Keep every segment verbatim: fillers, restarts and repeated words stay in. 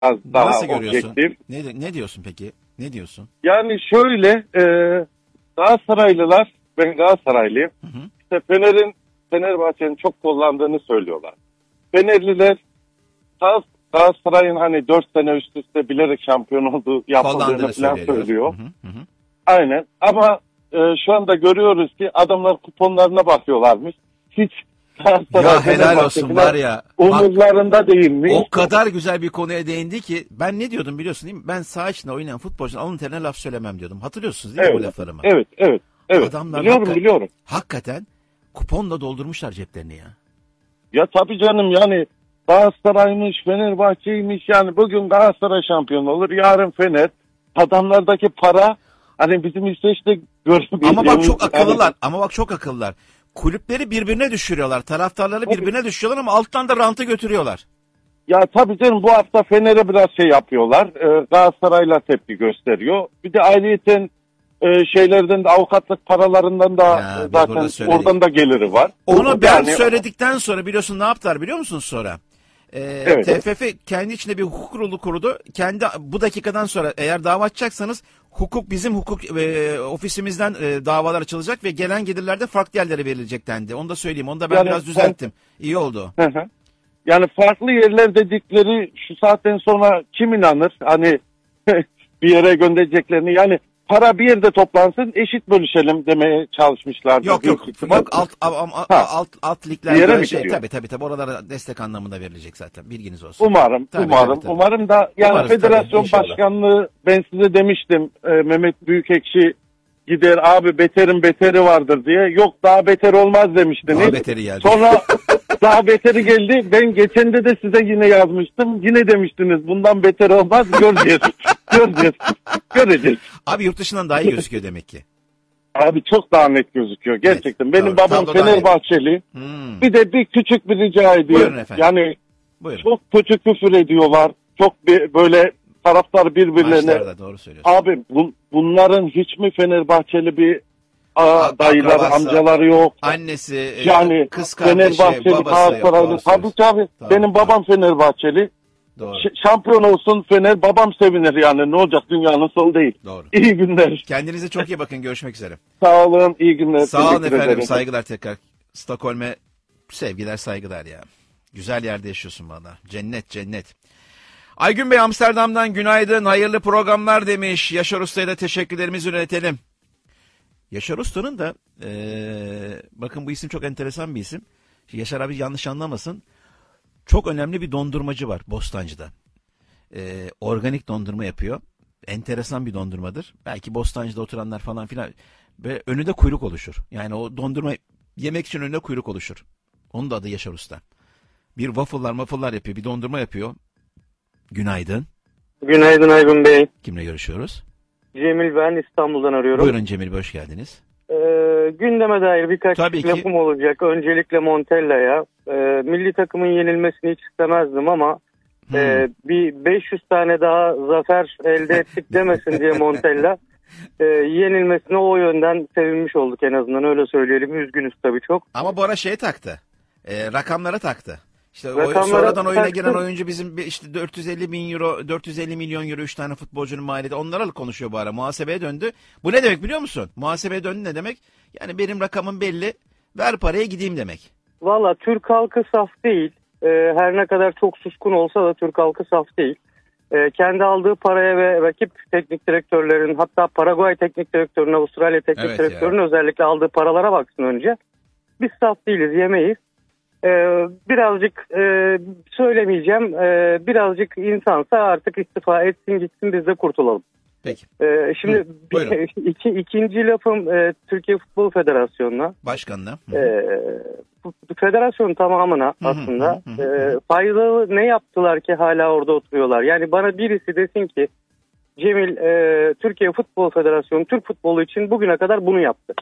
biraz daha Nasıl görüyorsun? objektif. Ne, ne diyorsun peki? Ne diyorsun? Yani şöyle e, Galatasaraylılar, ben Galatasaraylıyım. Hı hı. İşte Fener'in, Fenerbahçe'nin çok kullandığını söylüyorlar. Fenerliler Galatasaray'ın hani dört sene üst üste bilerek şampiyon olduğu yapıldığını Kullandığını falan söylüyor. söylüyor. Hı hı, hı hı. Aynen ama e, şu anda görüyoruz ki adamlar kuponlarına bakıyorlarmış. Hiç Galatasaray, Ya helal Fenerbahçe olsun falan var ya. Bak, umurlarında değilmiş. o kadar güzel bir konuya değindi ki ben ne diyordum biliyorsun değil mi? Ben saha içinde oynayan futbolcunun alın terine laf söylemem diyordum. Hatırlıyorsunuz değil mi Evet, bu laflarımı? evet, evet, evet. Adamlar Biliyorum, hakika- biliyorum. hakikaten kuponla doldurmuşlar ceplerini ya. Ya tabii canım, yani Galatasaray'mış, Fenerbahçe'ymiş, yani bugün Galatasaray şampiyon olur, yarın Fener. Adamlardaki para hani bizim İsveç'te görebildiğimiz... Ama bak çok akıllılar. Yani, Ama bak çok akıllılar. Kulüpleri birbirine düşürüyorlar. Taraftarları birbirine düşürüyorlar ama alttan da rantı götürüyorlar. ya tabii canım, bu hafta Fener'e biraz şey yapıyorlar. Ee, Galatasaray'la tepki gösteriyor. Bir de ayrıyeten e, şeylerden de, avukatlık paralarından da Ya, e, biz zaten burada söyledik. oradan da geliri var. Onu ben Yani- söyledikten sonra biliyorsun ne yaptılar biliyor musun sonra? Ee, Evet. T F F kendi içinde bir hukuk kurulu kurdu. Kendi bu dakikadan sonra eğer dava açacaksanız hukuk bizim hukuk e, ofisimizden e, davalar açılacak ve gelen gelirlerde farklı yerlere verilecek dendi. Onu da söyleyeyim. Onu da ben Yani biraz sen- düzelttim. İyi oldu. Hı hı. Yani farklı yerler dedikleri şu saatten sonra kim inanır? Hani bir yere göndereceklerini, yani para bir yerde toplansın, eşit bölüşelim demeye çalışmışlardı. Yok yok. Büyük ihtimal. Yok alt alt alt, Ha. alt, alt Bir yere liglerde mi şey gidiyor? tabii tabii tabii oralara destek anlamında verilecek zaten. Bilginiz olsun. Umarım, Tabii, umarım, tabii, tabii. umarım da yani Umarız, federasyon tabii, inşallah. başkanlığı, ben size demiştim, e, Mehmet Büyükekşi gider abi, beterin beteri vardır diye. Yok, daha beter olmaz demiştiniz. Daha beteri geldi. Sonra daha beteri geldi. Ben geçen de de size yine yazmıştım. Yine demiştiniz bundan beter olmaz, göreceğiz. göreceğiz. Göreceğiz. Abi yurt dışından daha iyi gözüküyor demek ki. Abi çok daha net gözüküyor. Gerçekten. Evet, Benim doğru. babam Tablo daha Fenerbahçeli. Hmm. Bir de bir küçük bir rica ediyorum. Buyurun efendim. Yani Buyurun. çok kötü küfür ediyorlar. Çok bir, böyle taraftar birbirlerine. Maçlarda doğru söylüyorsun. Abi bu, bunların hiç mi Fenerbahçeli bir aa, A- dayıları, akrabası, amcaları yok? Annesi, e, Yani kız kardeşi, Fenerbahçeli, babası yok. Galatasaraylı. Doğru Tabii söylüyorsun. tabii. Doğru, Benim doğru. babam Fenerbahçeli. Doğru. Ş- şampiyon olsun Fener, babam sevinir yani. Ne olacak, dünyanın sonu değil. Doğru. İyi günler. Kendinize çok iyi bakın. Görüşmek üzere. Sağ olun, iyi günler. Sağ olun Teşekkür efendim. ederim. Saygılar tekrar. Stockholm'e sevgiler, saygılar ya. Güzel yerde yaşıyorsun valla. Cennet, cennet. Aygün Bey Amsterdam'dan günaydın. Hayırlı programlar demiş. Yaşar Usta'ya da teşekkürlerimizi yönetelim. Yaşar Usta'nın da ee, bakın bu isim çok enteresan bir isim. Yaşar abi yanlış anlamasın. Çok önemli bir dondurmacı var Bostancı'da. Ee, organik dondurma yapıyor. Enteresan bir dondurmadır. Belki Bostancı'da oturanlar falan filan. Ve önünde kuyruk oluşur. Yani o dondurma yemek için önünde kuyruk oluşur. Onun da adı Yaşar Usta. Bir waffle'lar waffle'lar yapıyor. Bir dondurma yapıyor. Günaydın. Günaydın Aygün Bey. Kimle görüşüyoruz? Cemil, ben İstanbul'dan arıyorum. Buyurun Cemil Bey, hoş geldiniz. Ee, gündeme dair birkaç Tabii ki. lafım olacak. Öncelikle Montella'ya. Ee, milli takımın yenilmesini hiç istemezdim ama Hmm. e, bir beş yüz tane daha zafer elde ettik demesin diye Montella e, yenilmesine o yönden sevinmiş olduk, en azından öyle söyleyelim. Üzgünüz tabii çok. Ama Bora şeye taktı. E, rakamlara taktı. İşte Rakamlara o, sonradan oyuna taktı. giren oyuncu bizim bir işte dört yüz elli bin euro, dört yüz elli milyon euro üç tane futbolcunun maliyeti. Onlarla konuşuyor bu ara. Muhasebeye döndü. Bu ne demek biliyor musun? Muhasebeye döndü ne demek? Yani benim rakamım belli. Ver paraya gideyim demek. Valla Türk halkı saf değil. Ee, her ne kadar çok suskun olsa da Türk halkı saf değil. Ee, kendi aldığı paraya ve rakip teknik direktörlerin, hatta Paraguay teknik direktörünün, Avustralya teknik Evet direktörünün özellikle aldığı paralara baksın önce. Biz saf değiliz, yemeyiz. Ee, birazcık e, söylemeyeceğim, ee, birazcık insansa artık istifa etsin gitsin, biz de kurtulalım. Peki. Ee, şimdi Hı, buyurun. iki, ikinci lafım e, Türkiye Futbol Federasyonu'na. Başkanına. Hı. Ee, bu federasyonun tamamına Hı hı, aslında hı hı, hı. e, faydalı ne yaptılar ki hala orada oturuyorlar? Yani bana birisi desin ki Cemil, e, Türkiye Futbol Federasyonu Türk futbolu için bugüne kadar bunu yaptı.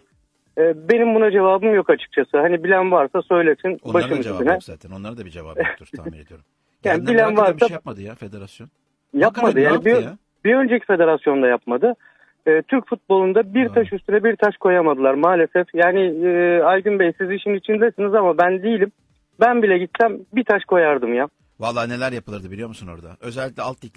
E, benim buna cevabım yok açıkçası. Hani bilen varsa söylesin, Onların başım da cevabı üstüne. yok zaten. Onların da bir cevabı yoktur tahmin ediyorum. Yani Geldiler bilen hakikaten bir varsa- şey yapmadı ya federasyon. Yapmadı. Hakikaten ne Yani yaptı bir, ya? bir önceki federasyonda yapmadı. E, Türk futbolunda bir Ha. taş üstüne bir taş koyamadılar maalesef. Yani e, Aygün Bey, siz işin içindesiniz ama ben değilim. Ben bile gitsem bir taş koyardım ya. Vallahi neler yapılırdı biliyor musun orada? Özellikle alt lig